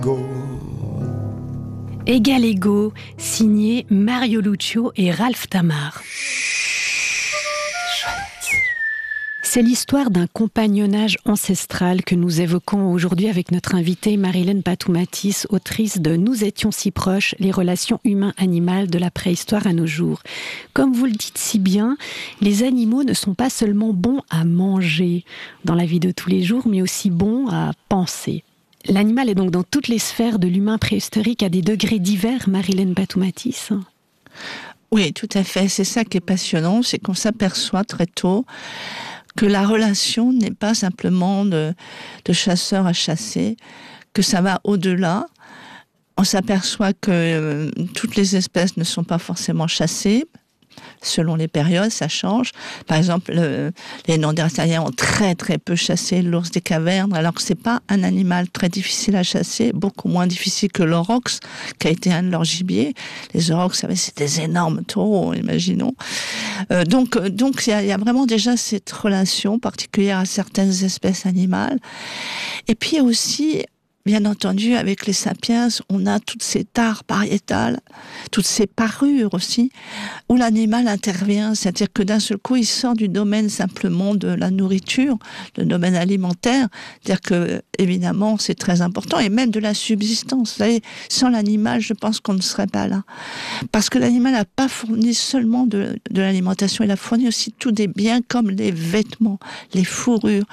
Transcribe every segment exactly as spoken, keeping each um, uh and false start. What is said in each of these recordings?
Égal égaux, signé Mario Lucio et Ralph Tamar. C'est l'histoire d'un compagnonnage ancestral que nous évoquons aujourd'hui avec notre invitée Marilène Patoumatis, autrice de « Nous étions si proches, les relations humain-animal de la préhistoire à nos jours ». Comme vous le dites si bien, les animaux ne sont pas seulement bons à manger dans la vie de tous les jours, mais aussi bons à penser. L'animal est donc dans toutes les sphères de l'humain préhistorique à des degrés divers, Marilène Patoumatis. Oui, tout à fait. C'est ça qui est passionnant, c'est qu'on s'aperçoit très tôt que la relation n'est pas simplement de, de chasseur à chasser, que ça va au-delà. On s'aperçoit que euh, toutes les espèces ne sont pas forcément chassées. Selon les périodes, ça change. Par exemple, le, les Néandertaliens ont très très peu chassé l'ours des cavernes, alors que c'est pas un animal très difficile à chasser, beaucoup moins difficile que l'aurochs, qui a été un de leurs gibiers. Les aurochs, c'est des énormes taureaux, imaginons. Euh, donc, donc il y, y a vraiment déjà cette relation particulière à certaines espèces animales. Et puis aussi, bien entendu, avec les sapiens, on a toutes ces tares pariétales, toutes ces parures aussi, où l'animal intervient. C'est-à-dire que d'un seul coup, il sort du domaine simplement de la nourriture, le domaine alimentaire. C'est-à-dire que, évidemment, c'est très important, et même de la subsistance. Vous savez, sans l'animal, je pense qu'on ne serait pas là. Parce que l'animal n'a pas fourni seulement de, de l'alimentation, il a fourni aussi tous des biens comme les vêtements, les fourrures,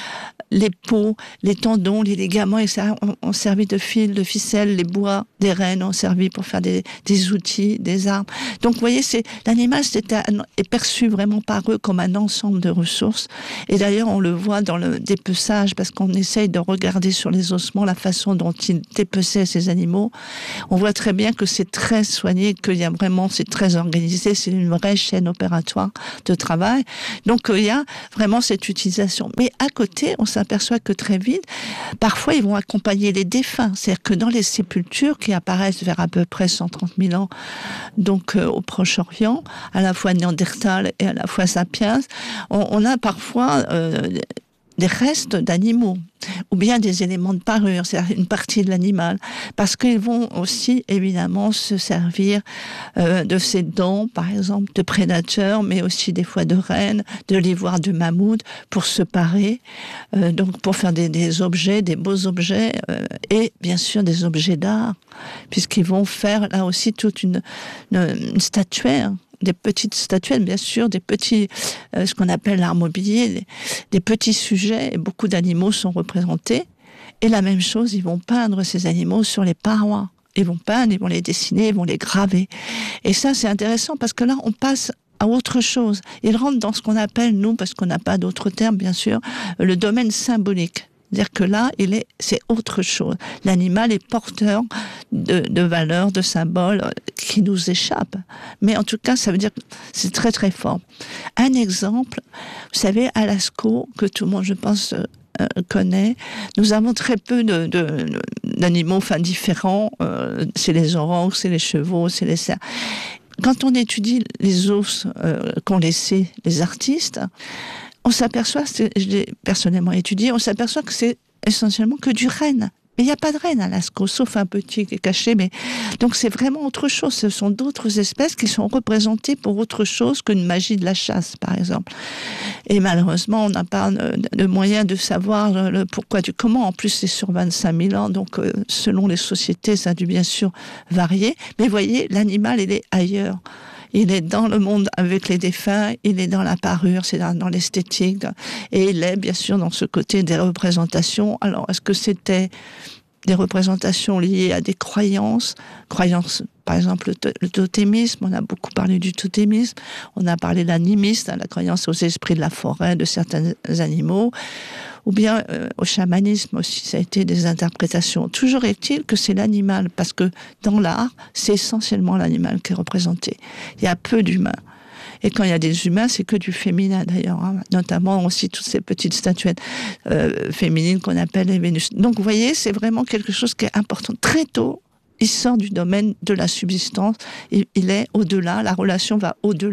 les peaux, les tendons, les ligaments ont, ont servi de fil, de ficelle, les bois des rennes ont servi pour faire des, des outils, des armes. Donc, vous voyez, c'est, l'animal c'était, est perçu vraiment par eux comme un ensemble de ressources. Et d'ailleurs, on le voit dans le dépeçage, parce qu'on essaye de regarder sur les ossements la façon dont ils dépeçaient ces animaux. On voit très bien que c'est très soigné, qu'il y a vraiment, c'est très organisé, c'est une vraie chaîne opératoire de travail. Donc, il y a vraiment cette utilisation. Mais à côté, on s'aperçoit que très vite, parfois ils vont accompagner les défunts. C'est-à-dire que dans les sépultures qui apparaissent vers à peu près cent trente mille ans, donc euh, au Proche-Orient, à la fois Néandertal et à la fois Sapiens, on, on a parfois euh, des restes d'animaux, ou bien des éléments de parure, c'est-à-dire une partie de l'animal, parce qu'ils vont aussi évidemment se servir euh, de ces dents, par exemple, de prédateurs, mais aussi des fois de rennes, de l'ivoire de mammouth, pour se parer, euh, donc pour faire des, des objets, des beaux objets, euh, et bien sûr des objets d'art, puisqu'ils vont faire là aussi toute une, une, une statuaire, des petites statuettes, bien sûr, des petits, euh, ce qu'on appelle l'art mobilier, des, des petits sujets, et beaucoup d'animaux sont représentés. Et la même chose, ils vont peindre ces animaux sur les parois. Ils vont peindre, ils vont les dessiner, ils vont les graver. Et ça, c'est intéressant parce que là, on passe à autre chose. Ils rentrent dans ce qu'on appelle, nous, parce qu'on n'a pas d'autres termes, bien sûr, le domaine symbolique. C'est-à-dire que là, il est, c'est autre chose. L'animal est porteur de, de valeurs, de symboles qui nous échappent. Mais en tout cas, ça veut dire que c'est très très fort. Un exemple, vous savez, à Lascaux, que tout le monde, je pense, euh, connaît, nous avons très peu de, de, d'animaux enfin, différents. Euh, c'est les aurochs, c'est les chevaux, c'est les cerfs. Quand on étudie les os euh, qu'ont laissés les artistes, on s'aperçoit, je l'ai personnellement étudié, on s'aperçoit que c'est essentiellement que du renne. Mais il n'y a pas de renne à Lascaux, sauf un petit qui est caché. Mais donc c'est vraiment autre chose. Ce sont d'autres espèces qui sont représentées pour autre chose qu'une magie de la chasse, par exemple. Et malheureusement, on n'a pas de moyen de savoir le pourquoi du comment. En plus, c'est sur vingt-cinq mille ans, donc euh, selon les sociétés, ça a dû bien sûr varier. Mais voyez, l'animal, il est ailleurs. Il est dans le monde avec les défunts, il est dans la parure, c'est dans, dans l'esthétique, et il est bien sûr dans ce côté des représentations. Alors, est-ce que c'était des représentations liées à des croyances, croyances, par exemple le, le totémisme, on a beaucoup parlé du totémisme, on a parlé de l'animisme, la croyance aux esprits de la forêt, de certains animaux, ou bien euh, au chamanisme aussi, ça a été des interprétations. Toujours est-il que c'est l'animal, parce que dans l'art, c'est essentiellement l'animal qui est représenté. Il y a peu d'humains. Et quand il y a des humains, c'est que du féminin d'ailleurs, hein, notamment aussi toutes ces petites statuettes euh, féminines qu'on appelle les Vénus. Donc vous voyez, c'est vraiment quelque chose qui est important. Très tôt, il sort du domaine de la subsistance, il, il est au-delà, la relation va au-delà.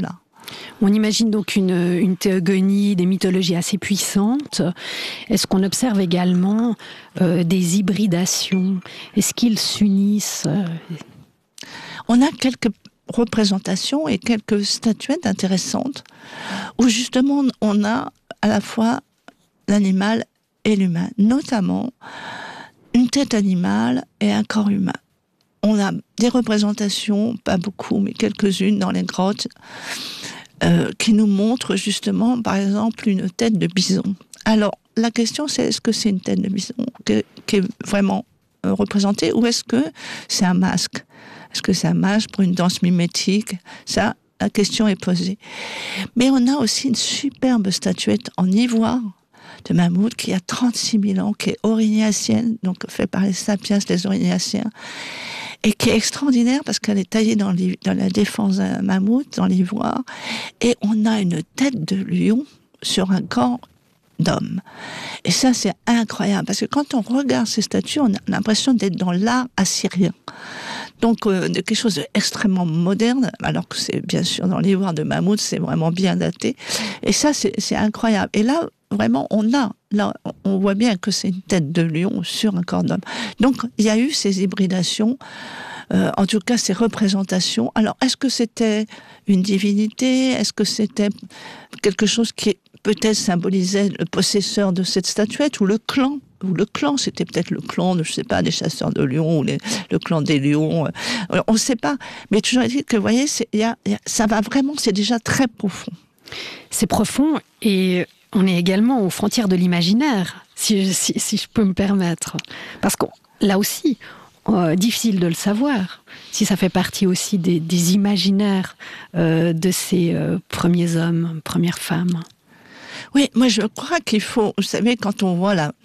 On imagine donc une, une théogonie, des mythologies assez puissantes. Est-ce qu'on observe également euh, des hybridations? Est-ce qu'ils s'unissent? On a quelques représentations et quelques statuettes intéressantes où justement on a à la fois l'animal et l'humain, notamment une tête animale et un corps humain. On a des représentations, pas beaucoup, mais quelques-unes dans les grottes, euh, qui nous montrent justement, par exemple, une tête de bison. Alors, la question, c'est est-ce que c'est une tête de bison qui, qui est vraiment euh, représentée, ou est-ce que c'est un masque? Est-ce que c'est un masque pour une danse mimétique? Ça, la question est posée. Mais on a aussi une superbe statuette en ivoire de mammouth qui a trente-six mille ans, qui est aurignacienne, donc fait par les sapiens, les aurignaciens, et qui est extraordinaire parce qu'elle est taillée dans, dans la défense d'un mammouth, dans l'ivoire, et on a une tête de lion sur un corps d'homme. Et ça, c'est incroyable, parce que quand on regarde ces statues, on a l'impression d'être dans l'art assyrien. Donc, euh, de quelque chose d'extrêmement moderne, alors que c'est bien sûr dans l'ivoire de mammouth, c'est vraiment bien daté. Et ça, c'est, c'est incroyable. Et là, vraiment, on a, là, on voit bien que c'est une tête de lion sur un corps d'homme. Donc, il y a eu ces hybridations, euh, en tout cas ces représentations. Alors, est-ce que c'était une divinité? Est-ce que c'était quelque chose qui peut-être symbolisait le possesseur de cette statuette ou le clan? Ou le clan, c'était peut-être le clan, de, je sais pas, des chasseurs de lions, ou les, le clan des lions, euh, on ne sait pas. Mais toujours dit que, vous voyez, c'est, y a, y a, ça va vraiment, c'est déjà très profond. C'est profond, et on est également aux frontières de l'imaginaire, si, si, si je peux me permettre. Parce que là aussi, euh, difficile de le savoir, si ça fait partie aussi des, des imaginaires euh, de ces euh, premiers hommes, premières femmes. Oui, moi je crois qu'il faut, vous savez, quand on voit la,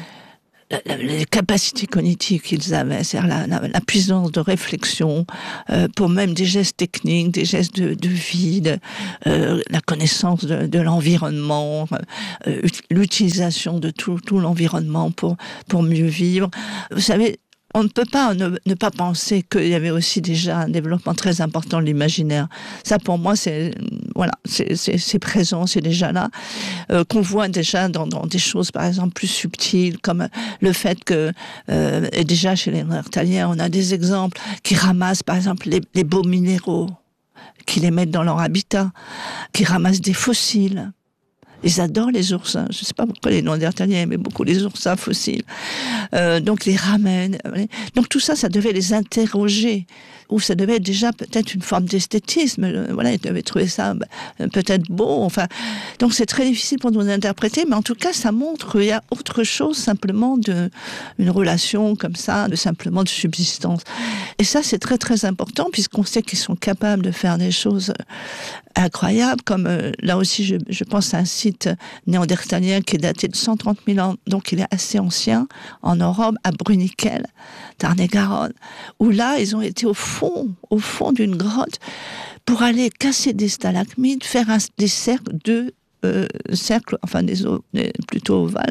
la, la, les capacités cognitives qu'ils avaient, c'est-à-dire la, la, la puissance de réflexion, euh, pour même des gestes techniques, des gestes de, de vie, de, euh, la connaissance de, de l'environnement, euh, l'utilisation de tout, tout l'environnement pour, pour mieux vivre. Vous savez, on ne peut pas ne, ne pas penser qu'il y avait aussi déjà un développement très important de l'imaginaire. Ça, pour moi, c'est voilà, c'est, c'est, c'est présent, c'est déjà là, euh, qu'on voit déjà dans, dans des choses, par exemple, plus subtiles, comme le fait que euh, et déjà chez les Néandertaliens, on a des exemples qui ramassent, par exemple, les, les beaux minéraux, qui les mettent dans leur habitat, qui ramassent des fossiles. Ils adorent les oursins. Je ne sais pas pourquoi les Néandertaliens aimaient beaucoup les oursins fossiles. Euh, donc les ramènent. Donc tout ça, ça devait les interroger. Ou ça devait être déjà peut-être une forme d'esthétisme. Voilà, ils devaient trouver ça peut-être beau. Enfin, donc c'est très difficile pour nous d'interpréter, mais en tout cas, ça montre qu'il y a autre chose simplement de une relation comme ça, de simplement de subsistance. Et ça, c'est très très important puisqu'on sait qu'ils sont capables de faire des choses incroyables, comme euh, là aussi, je, je pense à un site néandertalien qui est daté de cent trente mille ans, donc il est assez ancien, en Europe, à Bruniquel, Tarn-et-Garonne, où là, ils ont été au fond, au fond d'une grotte, pour aller casser des stalagmites, faire un, des cercles, deux euh, cercles, enfin des, des plutôt ovales,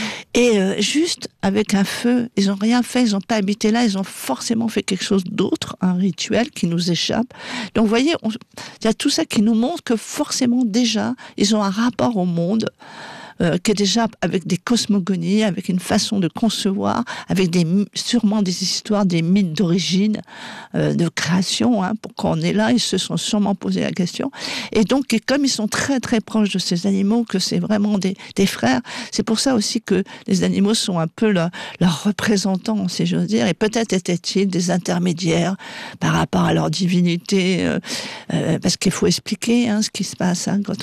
et euh, juste avec un feu, ils n'ont rien fait, ils n'ont pas habité là, ils ont forcément fait quelque chose d'autre, un rituel qui nous échappe. Donc vous voyez, il y a tout ça qui nous montre que forcément déjà, ils ont un rapport au monde, Euh, qui est déjà avec des cosmogonies, avec une façon de concevoir, avec des, sûrement des histoires, des mythes d'origine, euh, de création. Hein, pourquoi on est là, ils se sont sûrement posé la question. Et donc, et comme ils sont très très proches de ces animaux, que c'est vraiment des, des frères, c'est pour ça aussi que les animaux sont un peu leurs leur représentants, si j'ose dire. Et peut-être étaient-ils des intermédiaires par rapport à leur divinité, euh, euh, parce qu'il faut expliquer hein, ce qui se passe hein, quand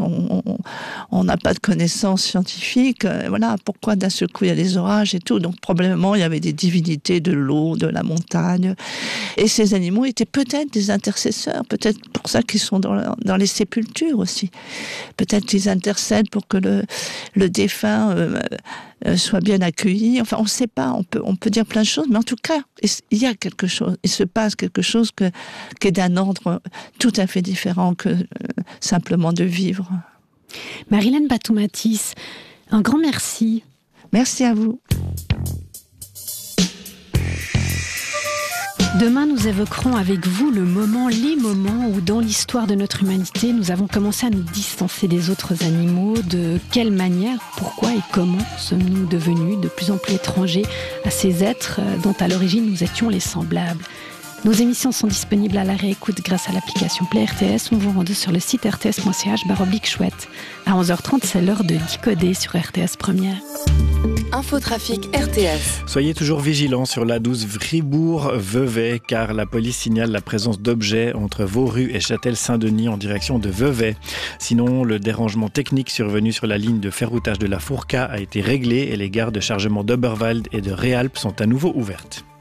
on n'a pas de connaissances scientifiques. Euh, voilà, pourquoi d'un seul coup il y a des orages et tout. Donc probablement il y avait des divinités de l'eau, de la montagne. Et ces animaux étaient peut-être des intercesseurs, peut-être pour ça qu'ils sont dans, dans les sépultures aussi. Peut-être qu'ils intercèdent pour que le, le défunt euh, euh, soit bien accueilli. Enfin, on ne sait pas, on peut, on peut dire plein de choses, mais en tout cas, il y a quelque chose, il se passe quelque chose que, qui est d'un ordre tout à fait différent que euh, simplement de vivre. Marilène Pathoumatis, un grand merci. Merci à vous. Demain, nous évoquerons avec vous le moment, les moments où dans l'histoire de notre humanité, nous avons commencé à nous distancer des autres animaux. De quelle manière, pourquoi et comment sommes-nous devenus de plus en plus étrangers à ces êtres dont à l'origine nous étions les semblables ? Nos émissions sont disponibles à la réécoute grâce à l'application Play R T S. On vous rend sur le site r t s point c h barre oblique chouette. À onze heures trente, c'est l'heure de Décoder sur R T S Première. Infotrafic R T S. Soyez toujours vigilants sur l'A douze Fribourg-Vevey car la police signale la présence d'objets entre Vaurus et Châtel-Saint-Denis en direction de Vevey. Sinon, le dérangement technique survenu sur la ligne de ferroutage de la Fourca a été réglé et les gares de chargement d'Oberwald et de Réalpes sont à nouveau ouvertes.